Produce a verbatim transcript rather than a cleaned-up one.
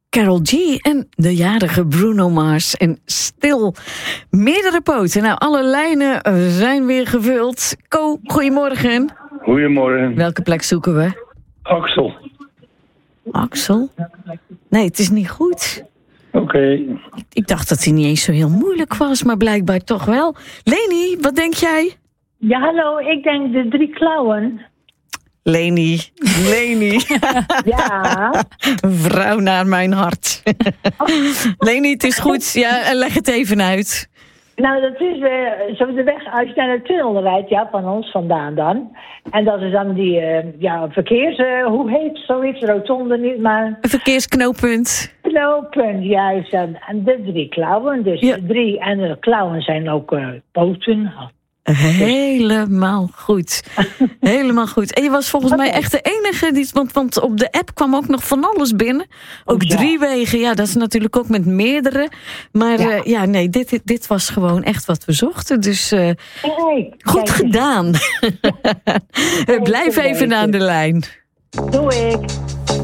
Karol G en de jarige Bruno Mars en stil meerdere poten. Nou, alle lijnen zijn weer gevuld. Ko, goedemorgen. Goedemorgen. Welke plek zoeken we? Axel. Axel? Nee, het is niet goed. Oké. Okay. Ik, ik dacht dat hij niet eens zo heel moeilijk was, maar blijkbaar toch wel. Leni, wat denk jij? Ja, hallo, ik denk de drie klauwen. Leni, Leni. Ja. Vrouw naar mijn hart. Leni, het is goed. Ja, leg het even uit. Nou, dat is uh, zo de weg als je naar de tunnel rijdt, ja, van ons vandaan dan. En dat is dan die, uh, ja, verkeers, uh, hoe heet zoiets, rotonde niet, maar... Een verkeersknooppunt. Knooppunt, juist. En de drie klauwen, dus ja. de drie en de klauwen zijn ook uh, poten. Helemaal goed. Helemaal goed. En je was volgens okay. mij echt de enige, die, want, want op de app kwam ook nog van alles binnen. Ook ja. drie wegen, ja, dat is natuurlijk ook met meerdere. Maar ja, uh, ja nee, dit, dit was gewoon echt wat we zochten. Dus uh, hey, goed kijk. gedaan. Ja. Blijf even aan de lijn. Doe ik.